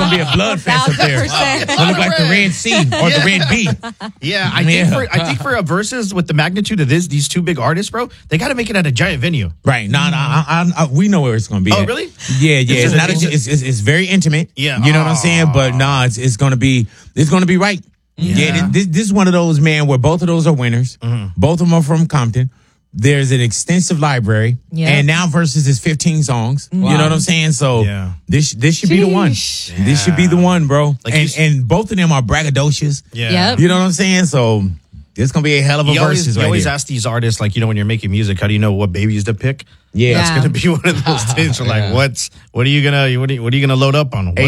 gonna be a blood fest up there. 1000%. It's gonna look like the Red Sea or the Red B. Yeah, I think for a versus with the magnitude of these two big artists, bro, they got to make it at a giant venue. Right? No, we know where it's gonna be. Oh, at. really? Yeah. It's very intimate. Yeah. You know what I'm saying? But no, it's gonna be right. Yeah. This is one of those, man, where both of those are winners. Both of them are from Compton. There's an extensive library, and now versus is 15 songs. You know what I'm saying? So this should be the one. This should be the one, bro. Like and both of them are braggadocious. Yeah. You know what I'm saying? So this gonna be a hell of a versus. You always ask these artists, like, when you're making music, how do you know what babies to pick? Yeah, that's gonna be one of those things. Where like, what are you gonna load up on?